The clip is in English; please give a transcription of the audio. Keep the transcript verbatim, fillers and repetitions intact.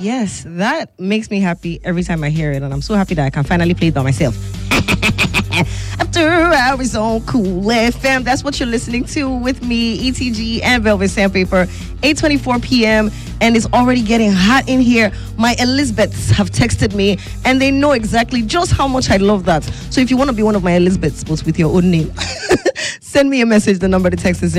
Yes, that makes me happy every time I hear it, and I'm so happy that I can finally play it by myself. After hours on Cool F M, that's what you're listening to with me, E T G and Velvet Sandpaper, eight twenty-four p.m. and it's already getting hot in here. My Elizabeths have texted me, and they know exactly just how much I love that. So if you want to be one of my Elizabeths, but with your own name, send me a message. The number to text is